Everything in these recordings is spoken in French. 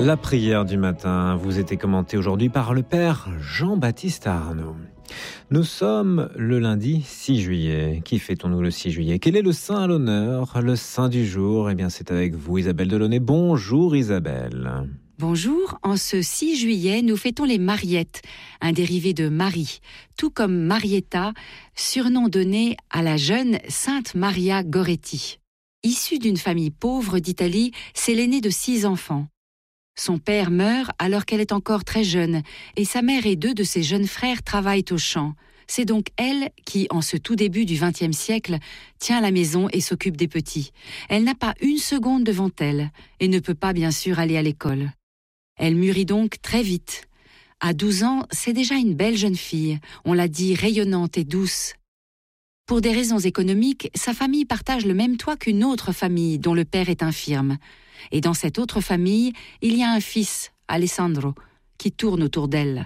La prière du matin vous était commentée aujourd'hui par le Père Jean-Baptiste Arnaud. Nous sommes le lundi 6 juillet. Qui fêtons-nous le 6 juillet ? Quel est le saint à l'honneur ? Le saint du jour ? Eh bien, c'est avec vous, Isabelle Delaunay. Bonjour Isabelle. Bonjour, en ce 6 juillet, nous fêtons les Mariettes, un dérivé de Marie, tout comme Marietta, surnom donné à la jeune Sainte Maria Goretti. Issue d'une famille pauvre d'Italie, c'est l'aînée de 6 enfants. Son père meurt alors qu'elle est encore très jeune, et sa mère et 2 de ses jeunes frères travaillent au champ. C'est donc elle qui, en ce tout début du XXe siècle, tient la maison et s'occupe des petits. Elle n'a pas une seconde devant elle, et ne peut pas bien sûr aller à l'école. Elle mûrit donc très vite. À 12 ans, c'est déjà une belle jeune fille, on l'a dit rayonnante et douce. Pour des raisons économiques, sa famille partage le même toit qu'une autre famille dont le père est infirme. Et dans cette autre famille, il y a un fils, Alessandro, qui tourne autour d'elle.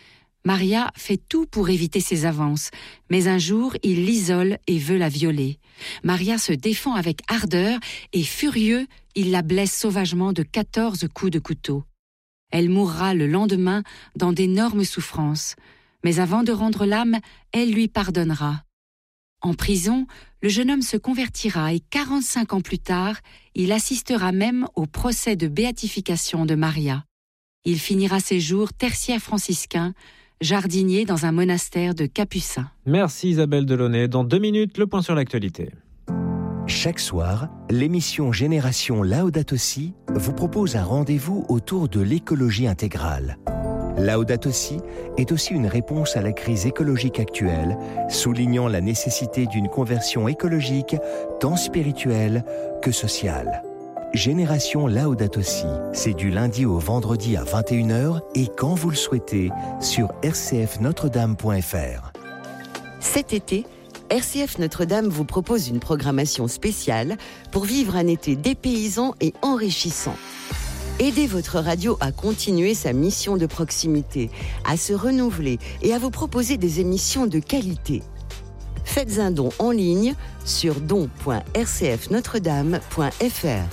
Maria fait tout pour éviter ses avances, mais un jour, il l'isole et veut la violer. Maria se défend avec ardeur et, furieux, il la blesse sauvagement de 14 coups de couteau. Elle mourra le lendemain dans d'énormes souffrances, mais avant de rendre l'âme, elle lui pardonnera. En prison, le jeune homme se convertira et 45 ans plus tard, il assistera même au procès de béatification de Maria. Il finira ses jours tertiaire franciscain, jardinier dans un monastère de Capucins. Merci Isabelle Delaunay. Dans 2 minutes, le point sur l'actualité. Chaque soir, l'émission Génération Laudato Si vous propose un rendez-vous autour de l'écologie intégrale. Laudato Si est aussi une réponse à la crise écologique actuelle, soulignant la nécessité d'une conversion écologique tant spirituelle que sociale. Génération Laudato Si, c'est du lundi au vendredi à 21h et quand vous le souhaitez sur rcfnotredame.fr. Cet été, RCF Notre-Dame vous propose une programmation spéciale pour vivre un été dépaysant et enrichissant. Aidez votre radio à continuer sa mission de proximité, à se renouveler et à vous proposer des émissions de qualité. Faites un don en ligne sur don.rcfnotredame.fr.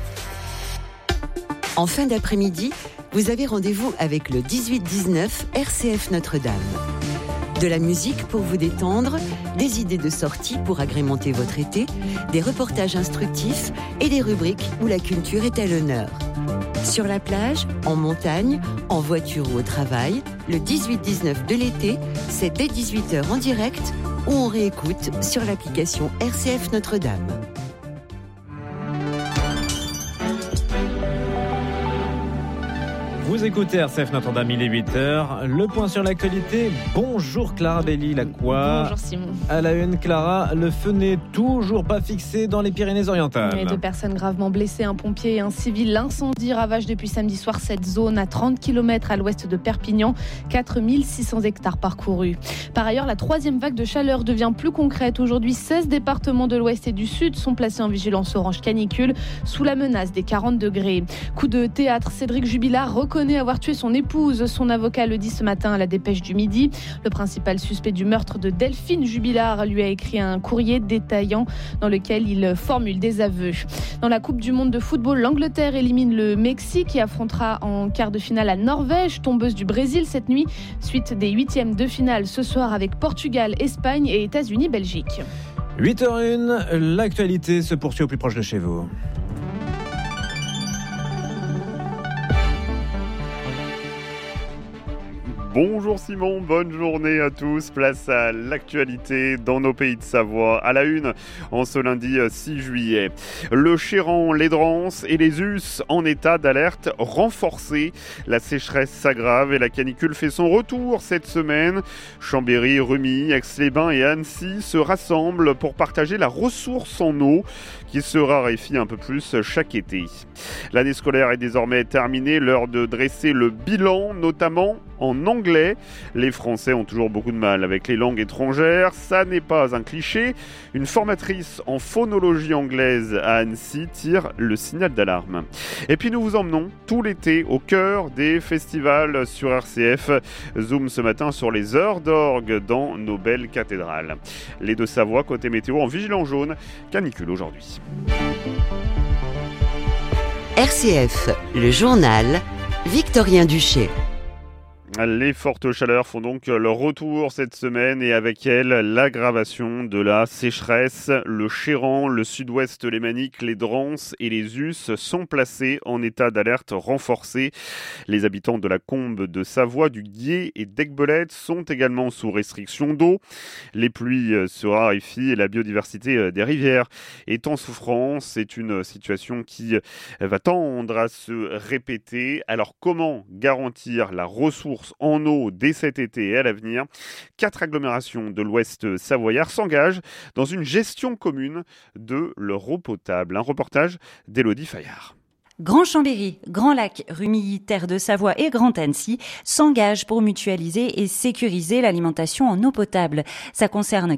En fin d'après-midi, vous avez rendez-vous avec le 18-19 RCF Notre-Dame. De la musique pour vous détendre, des idées de sortie pour agrémenter votre été, des reportages instructifs et des rubriques où la culture est à l'honneur. Sur la plage, en montagne, en voiture ou au travail, le 18-19 de l'été, c'est dès 18h en direct ou on réécoute sur l'application RCF Notre-Dame. Vous écoutez RCF Notre-Dame, il est 8h. Le point sur l'actualité. Bonjour Clara Belli-Lacroix. Bonjour Simon. À la une, Clara, le feu n'est toujours pas fixé dans les Pyrénées-Orientales. Et 2 personnes gravement blessées, un pompier et un civil. L'incendie ravage depuis samedi soir cette zone à 30 km à l'ouest de Perpignan. 4600 hectares parcourus. Par ailleurs, la 3e vague de chaleur devient plus concrète. Aujourd'hui, 16 départements de l'ouest et du sud sont placés en vigilance orange canicule sous la menace des 40 degrés. Coup de théâtre, Cédric Jubilard reconnaît avoir tué son épouse. Son avocat le dit ce matin à la Dépêche du Midi. Le principal suspect du meurtre de Delphine Jubilard lui a écrit un courrier détaillant dans lequel il formule des aveux. Dans la Coupe du Monde de football, l'Angleterre élimine le Mexique et affrontera en quart de finale la Norvège, tombeuse du Brésil cette nuit. Suite des 8e de finale ce soir avec Portugal, Espagne et États-Unis, Belgique. 8h01, l'actualité se poursuit au plus proche de chez vous. Bonjour Simon, bonne journée à tous. Place à l'actualité dans nos pays de Savoie. À la une, en ce lundi 6 juillet. Le Chéran, les Drances et les Us en état d'alerte renforcée. La sécheresse s'aggrave et la canicule fait son retour cette semaine. Chambéry, Remy, Aix-les-Bains et Annecy se rassemblent pour partager la ressource en eau qui se raréfie un peu plus chaque été. L'année scolaire est désormais terminée, l'heure de dresser le bilan, notamment en anglais. Les Français ont toujours beaucoup de mal avec les langues étrangères, ça n'est pas un cliché. Une formatrice en phonologie anglaise à Annecy tire le signal d'alarme. Et puis nous vous emmenons tout l'été au cœur des festivals sur RCF. Zoom ce matin sur les heures d'orgue dans nos belles cathédrales. Les Deux-Savoie, côté météo en vigilant jaune, canicule aujourd'hui. RCF, le journal, Victorien Duché. Les fortes chaleurs font donc leur retour cette semaine et avec elles l'aggravation de la sécheresse. Le Chéran, le sud-ouest lémanique, les Drances et les Us sont placés en état d'alerte renforcée. Les habitants de la Combe de Savoie, du Guiers et d'Aiguebelette sont également sous restriction d'eau. Les pluies se raréfient et la biodiversité des rivières est en souffrance. C'est une situation qui va tendre à se répéter. Alors comment garantir la ressource en eau dès cet été et à l'avenir? 4 agglomérations de l'Ouest savoyard s'engagent dans une gestion commune de leur eau potable. Un reportage d'Élodie Fayard. Grand Chambéry, Grand Lac, Rumilly, Terre de Savoie et Grand Annecy s'engagent pour mutualiser et sécuriser l'alimentation en eau potable. Ça concerne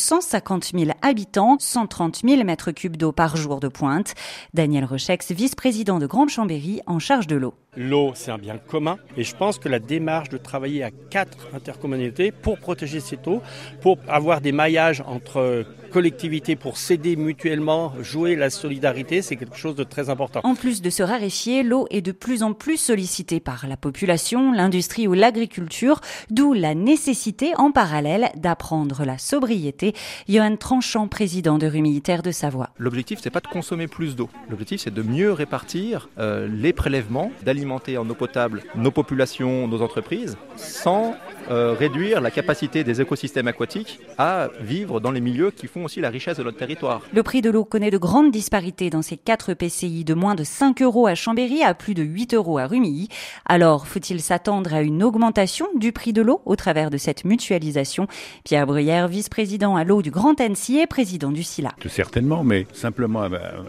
450 000 habitants, 130 000 mètres cubes d'eau par jour de pointe. Daniel Rochex, vice-président de Grand Chambéry en charge de l'eau. L'eau, c'est un bien commun et je pense que la démarche de travailler à 4 intercommunalités pour protéger cette eau, pour avoir des maillages entre collectivités pour s'aider mutuellement, jouer la solidarité, c'est quelque chose de très important. En plus de se raréfier, l'eau est de plus en plus sollicitée par la population, l'industrie ou l'agriculture, d'où la nécessité en parallèle d'apprendre la sobriété. Johan Tranchant, président de Rumilly, Terre de Savoie. L'objectif, c'est pas de consommer plus d'eau. L'objectif, c'est de mieux répartir les prélèvements, d'alimenter en eau potable nos populations, nos entreprises, sans réduire la capacité des écosystèmes aquatiques à vivre dans les milieux qui font aussi la richesse de notre territoire. Le prix de l'eau connaît de grandes disparités dans ces 4 PCI, de moins de 5 € à Chambéry à plus de 8 € à Rumilly. Alors, faut-il s'attendre à une augmentation du prix de l'eau au travers de cette mutualisation? Pierre Bruyère, vice-président à l'eau du Grand Annecy et président du SILA. Certainement, mais simplement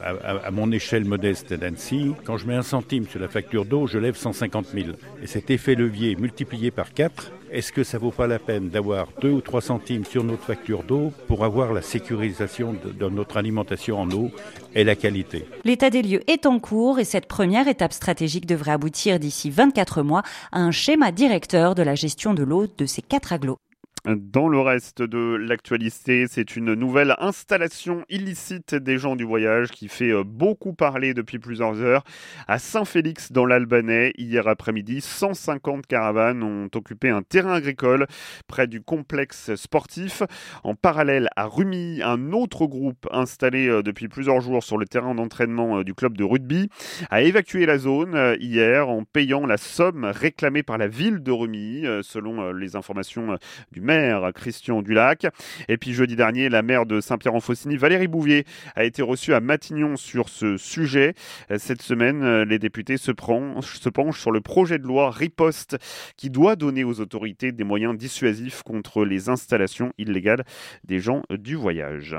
à mon échelle modeste d'Annecy, quand je mets 1 centime sur la facture d'eau, je lève 150 000. Et cet effet levier multiplié par 4, est-ce que ça vaut pas la peine d'avoir 2 ou 3 centimes sur notre facture d'eau pour avoir la sécurisation de notre alimentation en eau et la qualité? L'état des lieux est en cours et cette première étape stratégique devrait aboutir d'ici 24 mois à un schéma directeur de la gestion de l'eau de ces 4 agglos. Dans le reste de l'actualité, c'est une nouvelle installation illicite des gens du voyage qui fait beaucoup parler depuis plusieurs heures. À Saint-Félix, dans l'Albanais, hier après-midi, 150 caravanes ont occupé un terrain agricole près du complexe sportif. En parallèle, à Rumilly, un autre groupe installé depuis plusieurs jours sur le terrain d'entraînement du club de rugby a évacué la zone hier en payant la somme réclamée par la ville de Rumilly, selon les informations du maire Christian Dulac. Et puis jeudi dernier, la maire de Saint-Pierre-en-Faucigny, Valérie Bouvier, a été reçue à Matignon sur ce sujet. Cette semaine, les députés se penchent sur le projet de loi Riposte qui doit donner aux autorités des moyens dissuasifs contre les installations illégales des gens du voyage.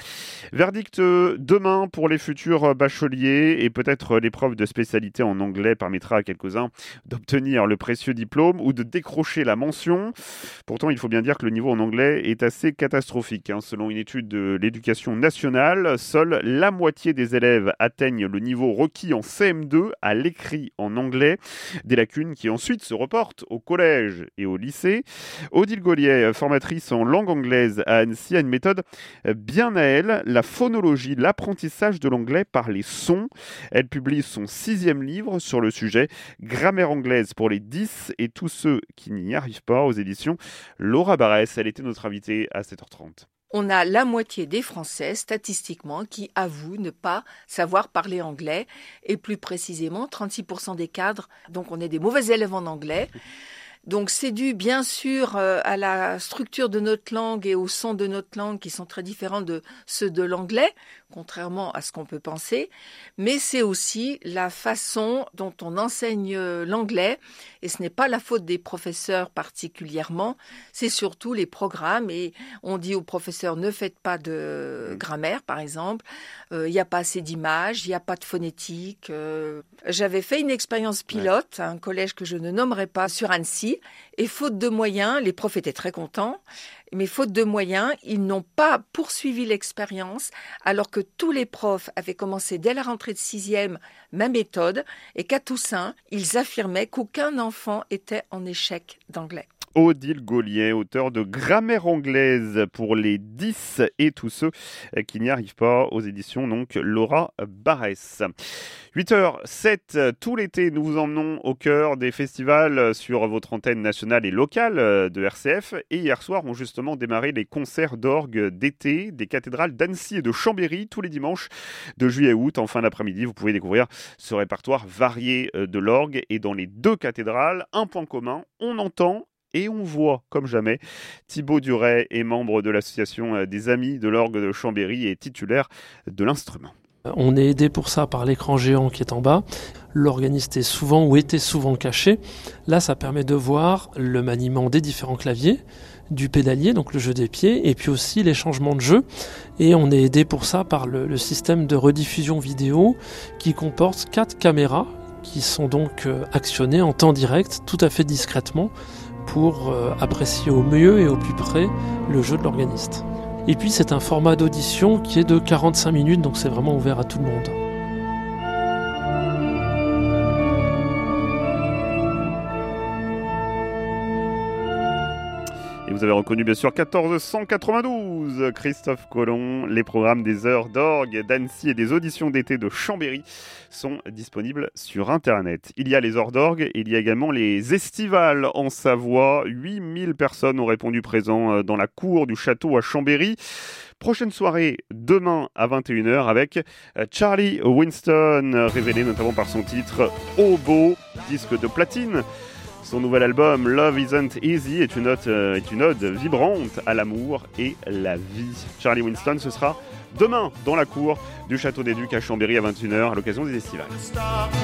Verdict demain pour les futurs bacheliers et peut-être l'épreuve de spécialité en anglais permettra à quelques-uns d'obtenir le précieux diplôme ou de décrocher la mention. Pourtant, il faut bien dire que le niveau en anglais est assez catastrophique. Selon une étude de l'Éducation nationale, seule la moitié des élèves atteignent le niveau requis en CM2 à l'écrit en anglais. Des lacunes qui ensuite se reportent au collège et au lycée. Odile Gaulier, formatrice en langue anglaise à Annecy, a une méthode bien à elle, la phonologie, l'apprentissage de l'anglais par les sons. Elle publie son 6e livre sur le sujet, Grammaire anglaise pour les 10 et tous ceux qui n'y arrivent pas, aux éditions Laura Barès. Elle était notre invitée à 7h30. On a la moitié des Français, statistiquement, qui avouent ne pas savoir parler anglais, et plus précisément 36% des cadres. Donc on est des mauvais élèves en anglais. Donc c'est dû bien sûr à la structure de notre langue et au son de notre langue qui sont très différents de ceux de l'anglais, contrairement à ce qu'on peut penser, mais c'est aussi la façon dont on enseigne l'anglais, et ce n'est pas la faute des professeurs particulièrement, c'est surtout les programmes, et on dit aux professeurs ne faites pas de grammaire par exemple, il n'y a pas assez d'images, il n'y a pas de phonétique. J'avais fait une expérience pilote à un collège que je ne nommerai pas sur Annecy, et faute de moyens, les profs étaient très contents, mais faute de moyens, ils n'ont pas poursuivi l'expérience, alors que tous les profs avaient commencé dès la rentrée de 6e ma méthode, et qu'à Toussaint, ils affirmaient qu'aucun enfant était en échec d'anglais. Odile Gaulier, auteur de Grammaire anglaise pour les 10 et tous ceux qui n'y arrivent pas, aux éditions donc Laura Barès. 8h07, tout l'été, nous vous emmenons au cœur des festivals sur votre antenne nationale et locale de RCF. Et hier soir ont justement démarré les concerts d'orgue d'été des cathédrales d'Annecy et de Chambéry tous les dimanches de juillet à août. En fin d'après-midi, vous pouvez découvrir ce répertoire varié de l'orgue. Et dans les deux cathédrales, un point commun, on entend et on voit comme jamais. Thibaut Duret est membre de l'association des Amis de l'orgue de Chambéry et titulaire de l'instrument. On est aidé pour ça par l'écran géant qui est en bas. L'organiste est souvent ou était souvent caché. Là, ça permet de voir le maniement des différents claviers, du pédalier, donc le jeu des pieds, et puis aussi les changements de jeu. Et on est aidé pour ça par le système de rediffusion vidéo qui comporte 4 caméras qui sont donc actionnées en temps direct, tout à fait discrètement, pour apprécier au mieux et au plus près le jeu de l'organiste. Et puis c'est un format d'audition qui est de 45 minutes, donc c'est vraiment ouvert à tout le monde. Et vous avez reconnu bien sûr 1492, Christophe Colomb. Les programmes des heures d'orgue d'Annecy et des auditions d'été de Chambéry sont disponibles sur Internet. Il y a les heures d'orgue et il y a également les estivales en Savoie. 8000 personnes ont répondu présent dans la cour du château à Chambéry. Prochaine soirée demain à 21h avec Charlie Winston, révélé notamment par son titre Oboe, disque de platine. Son nouvel album Love Isn't Easy est une ode vibrante à l'amour et la vie. Charlie Winston, ce sera demain dans la cour du Château des Ducs à Chambéry à 21h à l'occasion des estivales.